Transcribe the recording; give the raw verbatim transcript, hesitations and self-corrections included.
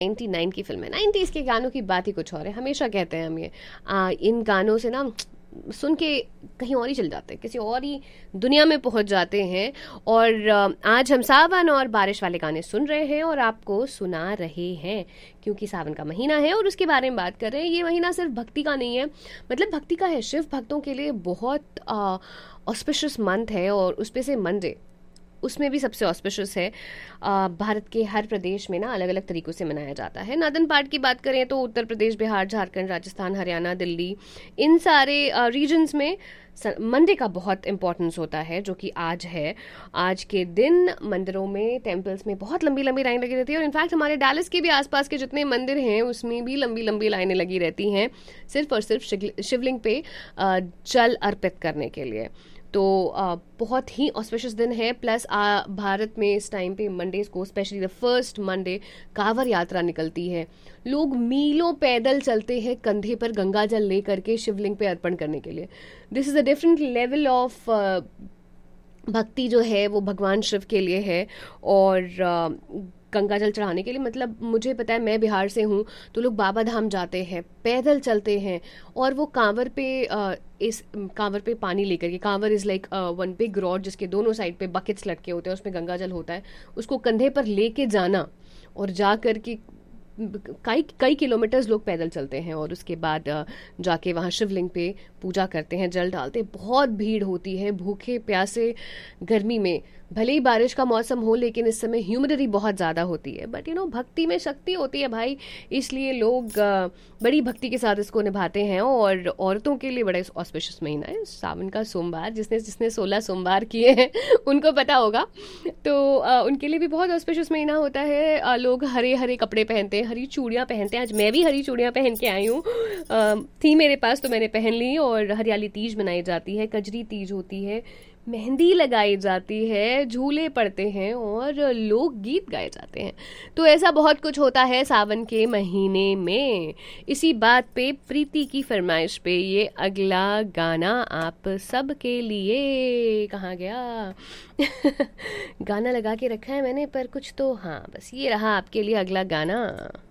निन्यानवे की फिल्म है। नाइन्टीज़ के गानों की बात ही कुछ और है, हमेशा कहते हैं हम ये। आ, इन गानों से ना सुन के कहीं और ही चल जाते हैं, किसी और ही दुनिया में पहुंच जाते हैं। और आ, आज हम सावन और बारिश वाले गाने सुन रहे हैं और आपको सुना रहे हैं, क्योंकि सावन का महीना है और उसके बारे में बात कर रहे हैं। ये महीना सिर्फ भक्ति का नहीं है, मतलब भक्ति का है, शिव भक्तों के लिए बहुत ऑस्पिशियस मंथ है। और उस पे से मंडे उसमें भी सबसे ऑस्पिशियस है। आ, भारत के हर प्रदेश में ना अलग अलग तरीकों से मनाया जाता है। नॉर्दर्न पार्ट की बात करें तो उत्तर प्रदेश, बिहार, झारखंड, राजस्थान, हरियाणा, दिल्ली, इन सारे रीजन्स में मंडे का बहुत इंपॉर्टेंस होता है, जो कि आज है। आज के दिन मंदिरों में, टेम्पल्स में बहुत लंबी लंबी लाइन लगी रहती है। और इनफैक्ट हमारे डैलस के भी आसपास के जितने मंदिर हैं उसमें भी लंबी लंबी लाइनें लगी रहती हैं, सिर्फ और सिर्फ शिवलिंग पे जल अर्पित करने के लिए। तो आ, बहुत ही ऑस्पिशियस दिन है। प्लस आ, भारत में इस टाइम पे मंडेज को, specially the first Monday, Kanwar यात्रा निकलती है। लोग मीलों पैदल चलते हैं कंधे पर गंगा जल ले करके शिवलिंग पे अर्पण करने के लिए। This is a different level of भक्ति जो है वो भगवान शिव के लिए है। और uh, गंगा जल चढ़ाने के लिए, मतलब मुझे पता है, मैं बिहार से हूँ, तो लोग बाबा धाम जाते हैं, पैदल चलते हैं और वो कांवर पे आ, इस कांवर पे पानी लेकर के, Kanwar is like one big rod जिसके दोनों साइड पे बकेट्स लटके होते हैं, उसमें गंगा जल होता है, उसको कंधे पर लेके जाना और जा कर के कई कई किलोमीटर्स लोग पैदल चलते हैं और उसके बाद जाके वहाँ शिवलिंग पे पूजा करते हैं, जल डालते हैं। बहुत भीड़ होती है, भूखे प्यासे गर्मी में, भले ही बारिश का मौसम हो लेकिन इस समय ह्यूमिडिटी बहुत ज़्यादा होती है। बट यू नो भक्ति में शक्ति होती है भाई, इसलिए लोग बड़ी भक्ति के साथ इसको निभाते हैं। और औरतों के लिए बड़ा ऑस्पिशियस महीना है सावन का सोमवार। जिसने जिसने सोलह सोमवार किए हैं उनको पता होगा, तो उनके लिए भी बहुत ऑस्पिशियस महीना होता है। लोग हरे हरे कपड़े पहनते हैं, हरी चूड़ियाँ पहनते हैं। आज मैं भी हरी चूड़ियाँ पहन के आई हूँ, थी मेरे पास तो मैंने पहन ली। और हरियाली तीज मनाई जाती है, कजरी तीज होती है, मेहंदी लगाई जाती है, झूले पड़ते हैं और लोकगीत गाए जाते हैं। तो ऐसा बहुत कुछ होता है सावन के महीने में। इसी बात पे, प्रीति की फरमाइश पे, ये अगला गाना आप सब के लिए। कहाँ गया गाना लगा के रखा है मैंने, पर कुछ तो, हाँ बस ये रहा आपके लिए अगला गाना।